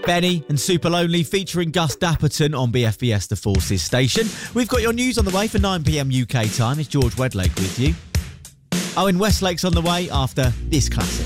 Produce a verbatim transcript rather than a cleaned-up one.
Benny and Super Lonely featuring Gus Dapperton on B F B S The Forces station. We've got your news on the way for nine p m U K time. It's George Wedlake with you. Owen Westlake's on the way after this classic.